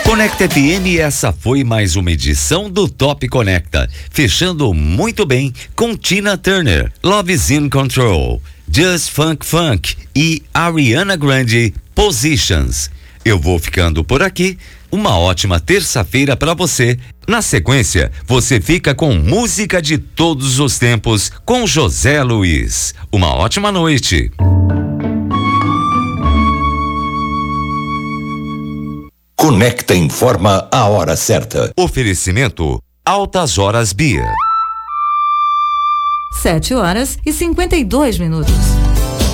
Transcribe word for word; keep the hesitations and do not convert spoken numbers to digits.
Conecta F M, essa foi mais uma edição do Top Conecta, fechando muito bem com Tina Turner, Love is in Control, Just Funk Funk e Ariana Grande, Positions. Eu vou ficando por aqui, uma ótima terça-feira para você. Na sequência, você fica com música de todos os tempos com José Luiz. Uma ótima noite. Conecta informa a hora certa. Oferecimento Altas Horas Bia. Sete horas e cinquenta e dois minutos.